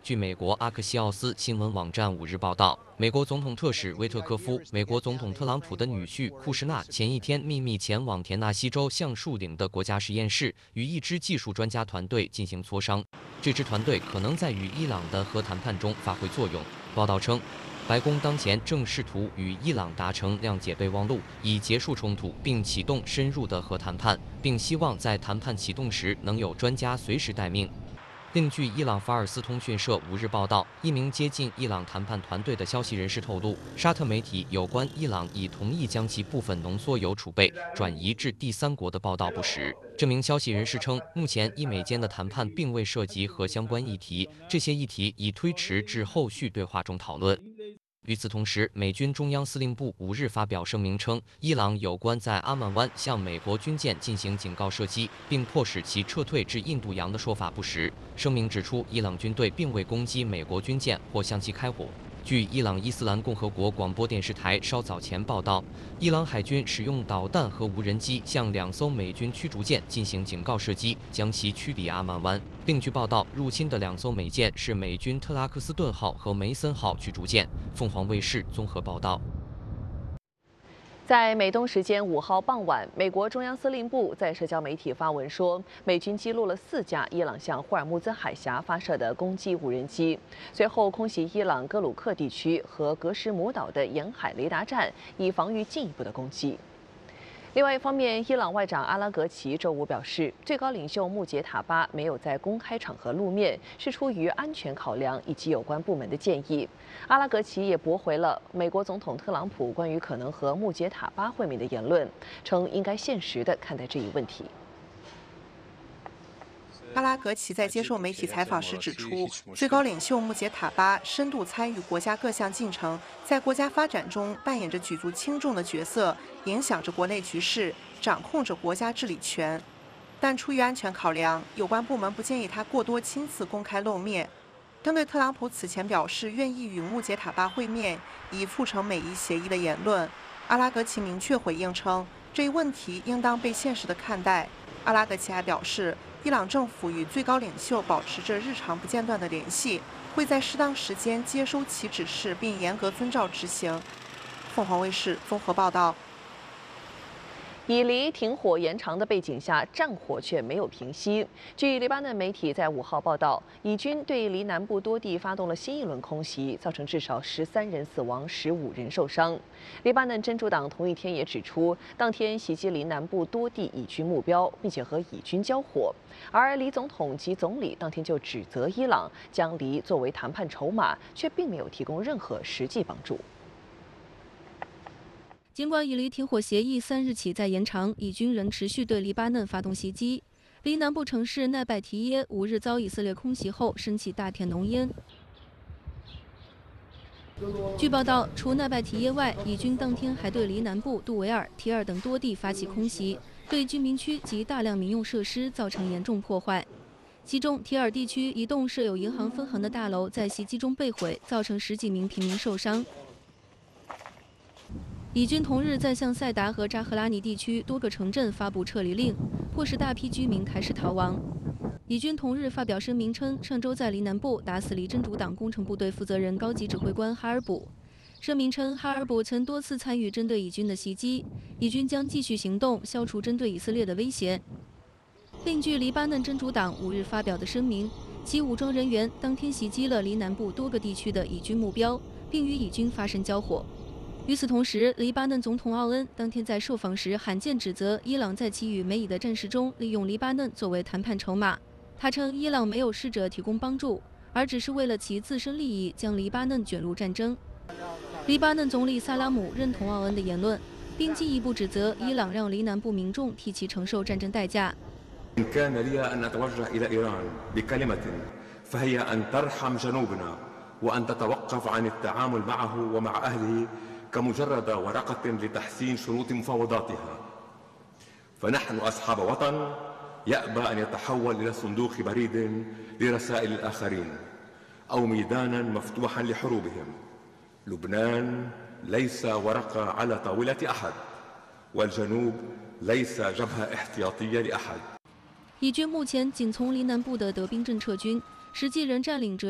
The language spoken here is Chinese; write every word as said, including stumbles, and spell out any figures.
据美国阿克西奥斯新闻网站五日报道，美国总统特使威特科夫、美国总统特朗普的女婿库什纳前一天秘密前往田纳西州橡树岭的国家实验室，与一支技术专家团队进行磋商。这支团队可能在与伊朗的核谈判中发挥作用。报道称，白宫当前正试图与伊朗达成谅解备忘录，以结束冲突并启动深入的核谈判，并希望在谈判启动时能有专家随时待命。 另据伊朗法尔斯通讯社五日报道，一名接近伊朗谈判团队的消息人士透露，沙特媒体有关伊朗已同意将其部分浓缩铀储备转移至第三国的报道不实。这名消息人士称，目前伊美间的谈判并未涉及核相关议题，这些议题已推迟至后续对话中讨论。 与此同时，美军中央司令部五日发表声明称，伊朗有关在阿曼湾向美国军舰进行警告射击，并迫使其撤退至印度洋的说法不实。声明指出，伊朗军队并未攻击美国军舰或向其开火。 据伊朗伊斯兰共和国广播电视台稍早前报道，伊朗海军使用导弹和无人机向两艘美军驱逐舰进行警告射击，将其驱离阿曼湾。另据报道，入侵的两艘美舰是美军特拉克斯顿号和梅森号驱逐舰。凤凰卫视综合报道。 在美东时间五号傍晚，美国中央司令部在社交媒体发文说，美军击落了四架伊朗向霍尔木兹海峡发射的攻击无人机，随后空袭伊朗格鲁克地区和格什姆岛的沿海雷达站，以防御进一步的攻击。 另外一方面，伊朗外长阿拉格齐周五表示，最高领袖穆杰塔巴没有在公开场合露面，是出于安全考量以及有关部门的建议。阿拉格齐也驳回了美国总统特朗普关于可能和穆杰塔巴会面的言论，称应该现实地看待这一问题。 阿拉格齐在接受媒体采访时指出，最高领袖穆杰塔巴深度参与国家各项进程，在国家发展中扮演着举足轻重的角色，影响着国内局势，掌控着国家治理权。但出于安全考量，有关部门不建议他过多亲自公开露面。针对特朗普此前表示愿意与穆杰塔巴会面，以促成美伊协议的言论，阿拉格齐明确回应称，这一问题应当被现实地看待。阿拉格齐还表示， 伊朗政府与最高领袖保持着日常不间断的联系，会在适当时间接收其指示，并严格遵照执行。凤凰卫视综合报道。 以黎停火延长的背景下，战火却没有平息。据黎巴嫩媒体在五号报道，以军对黎南部多地发动了新一轮空袭，造成至少十三人死亡、十五人受伤。黎巴嫩真主党同一天也指出，当天袭击黎南部多地以军目标，并且和以军交火。而黎总统及总理当天就指责伊朗将黎作为谈判筹码，却并没有提供任何实际帮助。 尽管以黎停火协议三日起再延长，以军仍持续对黎巴嫩发动袭击。黎南部城市奈拜提耶五日遭以色列空袭后，升起大片浓烟。据报道，除奈拜提耶外，以军当天还对黎南部杜维尔、提尔等多地发起空袭，对居民区及大量民用设施造成严重破坏。其中，提尔地区一栋设有银行分行的大楼在袭击中被毁，造成十几名平民受伤。 以军同日再向塞达和扎赫拉尼地区多个城镇发布撤离令，迫使大批居民开始逃亡。以军同日发表声明称，上周在黎南部打死黎真主党工程部队负责人高级指挥官哈尔卜。声明称，哈尔卜曾多次参与针对以军的袭击，以军将继续行动，消除针对以色列的威胁。另据黎巴嫩真主党五日发表的声明，其武装人员当天袭击了黎南部多个地区的以军目标，并与以军发生交火。 与此同时，黎巴嫩总统奥恩当天在受访时罕见指责伊朗在其与美以的战事中利用黎巴嫩作为谈判筹码。他称，伊朗没有试着提供帮助，而只是为了其自身利益将黎巴嫩卷入战争。黎巴嫩总理萨拉姆认同奥恩的言论，并进一步指责伊朗让黎南部民众替其承受战争代价。 إن كان لي أن أتوجه إلى إيران بكلمة فهي أن ترحم جنوبنا وأن تتوقف عن التعامل معه ومع أهله كمجرد ورقة لتحسين شروط مفاوضاتها. فنحن أصحاب وطن يأبى أن يتحول إلى صندوق بريد لرسائل الآخرين أو ميدانا مفتوحا لحروبهم. لبنان ليس ورقة على طاولة أحد، والجنوب ليس جبهة احتياطية لأحد. 以军目前仅从黎南部的德宾镇撤军，实际仍占领着